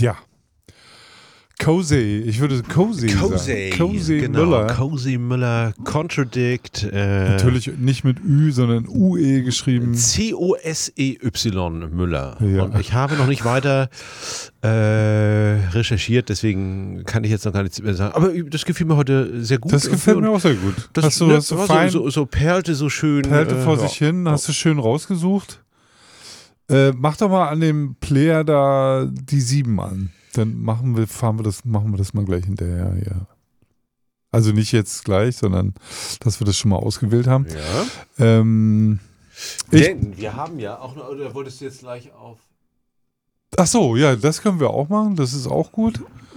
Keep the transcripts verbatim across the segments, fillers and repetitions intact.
Ja. Cozy, ich würde Cozy Cozy, sagen. Cozy genau. Müller. Cozy Müller, Contradict. Äh, Natürlich nicht mit Ü, sondern U E geschrieben. C O S E Y Müller. Ja. Und ich habe noch nicht weiter äh, recherchiert, deswegen kann ich jetzt noch gar nichts mehr sagen. Aber das gefiel mir heute sehr gut. Das gefällt mir auch sehr gut. Das, hast du, ne, hast du war fein, so, so, so perlte so schön. perlte äh, vor ja. sich hin, hast du schön rausgesucht. Äh, mach doch mal an dem Player da die sieben an. Dann machen wir, fahren wir das, machen wir das mal gleich hinterher, ja. Also nicht jetzt gleich, sondern dass wir das schon mal ausgewählt haben. Ja. Ähm, ich, Denn wir haben ja auch noch, oder wolltest du jetzt gleich auf. ach so, ja, das können wir auch machen. Das ist auch gut.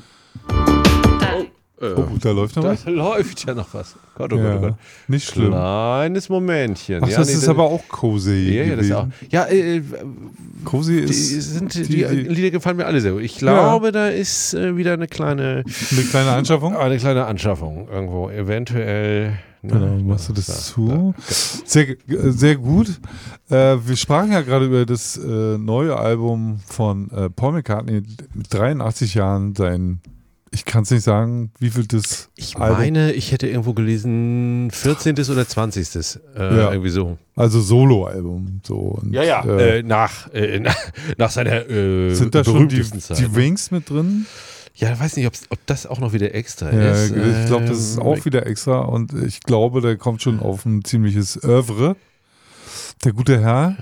Äh, Oh, da läuft noch da was. läuft ja noch was. Gott, oh Ja, Gott, oh Gott. nicht schlimm. Kleines Momentchen. Ach, ja, das nee, ist aber auch Cozy Ja, ja, das ist gewesen. auch. Ja, äh, Cozy die, ist sind, die, die- die- Lieder gefallen mir alle sehr gut. Ich glaube, da ist äh, wieder eine kleine, eine kleine Anschaffung. eine kleine Anschaffung irgendwo. Eventuell. Genau, ne, machst du das da, zu. Sehr, äh, sehr gut. Äh, wir sprachen ja gerade über das äh, neue Album von äh, Paul McCartney mit dreiundachtzig Jahren, sein, ich kann es nicht sagen, wie viel das Ich Album, meine, ich hätte irgendwo gelesen, vierzehntes oder zwanzigstes Äh, Ja. Irgendwie so. also Solo-Album. So. Und, Ja, ja. Äh, Äh, nach, äh, nach, nach seiner äh, sind da schon die, berühmtesten Zeit. die Wings mit drin? Ja, ich weiß nicht, ob's, ob das auch noch wieder extra Ja, ist. ich glaube, das ist Ähm, auch wieder extra und ich glaube, der kommt schon auf ein ziemliches Oeuvre. Der gute Herr,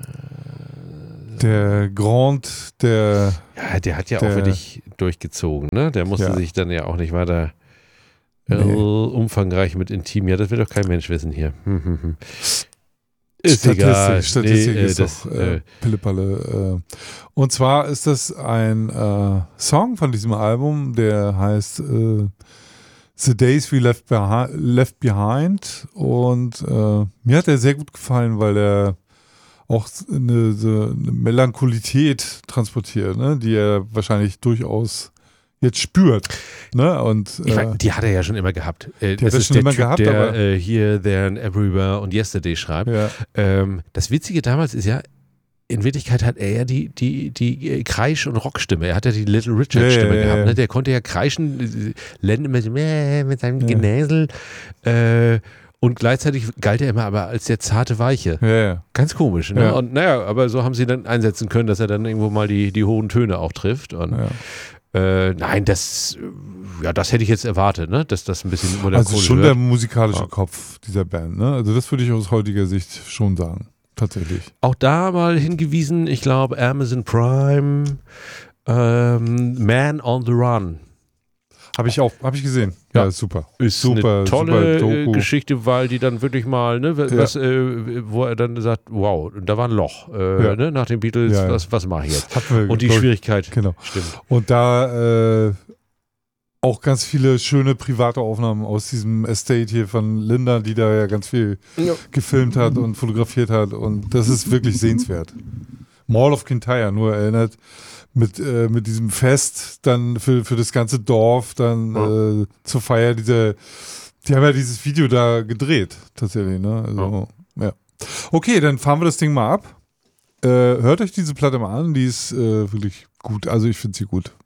der Grand, der Ja, der hat ja Der- auch wirklich durchgezogen, ne? Der musste Ja. sich dann ja auch nicht weiter äh, Nee. umfangreich mit Intim. Ja, das will doch kein Mensch wissen hier. Hm, hm, hm. Ist Statistik, egal. Statistik Nee, äh, ist das, doch äh, äh, Pillepalle. Äh. Und zwar ist das ein äh, Song von diesem Album, der heißt äh, The Days We Left, Behi- Left Behind. Und äh, mir hat er sehr gut gefallen, weil er auch eine, so eine Melancholität transportiert, ne? Die er wahrscheinlich durchaus jetzt spürt. Ne? Und, ich äh, mein, die hat er ja schon immer gehabt. Äh, Die hat das er ist schon der immer Typ, gehabt, der aber- äh, hier There and Everywhere und Yesterday schreibt. ja. Ähm, das Witzige damals ist ja, in Wirklichkeit hat er ja die, die, die äh, Kreisch- und Rockstimme. Er hat ja die Little Richard-Stimme Ja, ja, ja, gehabt. ja. Ne? Der konnte ja kreischen, äh, Len mit, mit seinem Ja. Genäsel. Äh, und gleichzeitig galt er immer aber als der zarte Weiche. Ja, ja. Ganz komisch. Ne? Ja. Und naja, aber so haben sie dann einsetzen können, dass er dann irgendwo mal die, die hohen Töne auch trifft. Und ja. äh, nein, das, ja, das hätte ich jetzt erwartet, ne? Dass das ein bisschen Also melancholisch schon der wird. musikalische Ja. Kopf dieser Band. Ne? Also das würde ich aus heutiger Sicht schon sagen. Tatsächlich. Auch da mal hingewiesen, ich glaube Amazon Prime, ähm, Man on the Run. Habe ich auch, habe ich gesehen. Ja, Ja. ist super. Ist Super, eine tolle super äh, Doku. Geschichte, weil die dann wirklich mal, ne, was, äh, wo er dann sagt, wow, da war ein Loch, äh, Ja. ne, nach den Beatles, Ja, ja. was, was mache ich jetzt? Hatten wir, Und die glaub ich, Schwierigkeit, Genau. stimmt. Und da äh, auch ganz viele schöne private Aufnahmen aus diesem Estate hier von Linda, die da ja ganz viel Ja. gefilmt hat und fotografiert hat. Und das ist wirklich sehenswert. Mall of Kintyre, nur erinnert, mit, äh, mit diesem Fest dann für, für das ganze Dorf dann Ja. äh, zur Feier dieser, die haben ja dieses Video da gedreht, tatsächlich, ne? Also, ja. Okay, dann fahren wir das Ding mal ab. Äh, hört euch diese Platte mal an, die ist äh, wirklich gut, also ich finde sie gut.